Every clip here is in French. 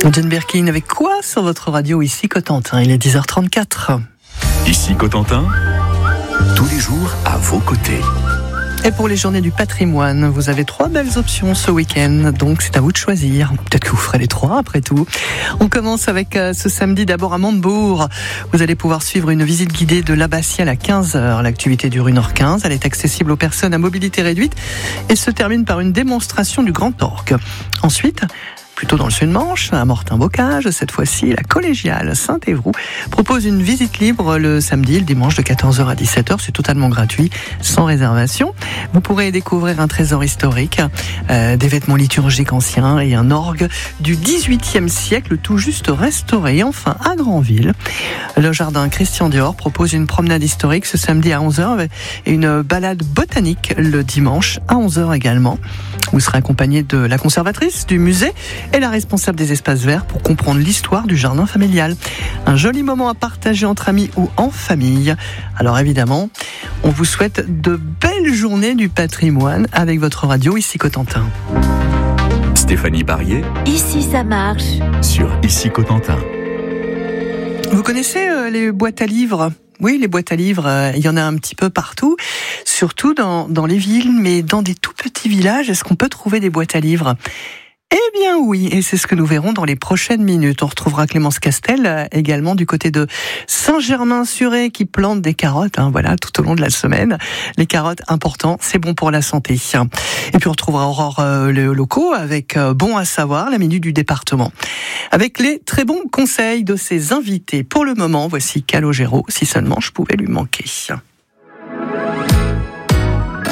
Jane Birkin avec quoi sur votre radio ici Cotentin? Il est 10h34. Ici Cotentin, tous les jours à vos côtés. Et pour les journées du patrimoine, vous avez 3 belles options ce week-end, donc c'est à vous de choisir. Peut-être que vous ferez les 3 après tout. On commence avec ce samedi d'abord à Montebourg. Vous allez pouvoir suivre une visite guidée de l'abbatiale à 15h. L'activité dure 1h15. Elle est accessible aux personnes à mobilité réduite et se termine par une démonstration du grand orgue. Ensuite, plutôt dans le Sud-Manche, à Mortain-Bocage, cette fois-ci, la collégiale Saint-Évroult propose une visite libre le samedi et le dimanche de 14h à 17h. C'est totalement gratuit, sans réservation. Vous pourrez découvrir un trésor historique, des vêtements liturgiques anciens et un orgue du XVIIIe siècle, tout juste restauré. Et enfin, à Granville, le jardin Christian Dior propose une promenade historique ce samedi à 11h et une balade botanique le dimanche à 11h également. Vous serez accompagné de la conservatrice du musée et la responsable des espaces verts pour comprendre l'histoire du jardin familial. Un joli moment à partager entre amis ou en famille. Alors évidemment, on vous souhaite de belles journées du patrimoine avec votre radio ici Cotentin. Stéphanie Barrier, Ici ça marche. sur Ici Cotentin. Vous connaissez les boîtes à livres ? Oui, les boîtes à livres, il y en a un petit peu partout, surtout dans les villes, mais dans des tout petits villages, est-ce qu'on peut trouver des boîtes à livres ? Eh bien oui, et c'est ce que nous verrons dans les prochaines minutes. On retrouvera Clémence Castel également du côté de Saint-Germain-sur-Aie qui plante des carottes, voilà, tout au long de la semaine. Les carottes, important, c'est bon pour la santé. Et puis on retrouvera Aurore les locaux avec Bon à savoir, la minute du département. Avec les très bons conseils de ses invités. Pour le moment, voici Calogero, si seulement je pouvais lui manquer.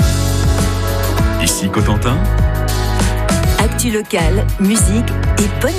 Ici Cotentin, Actu locale, musique et bonne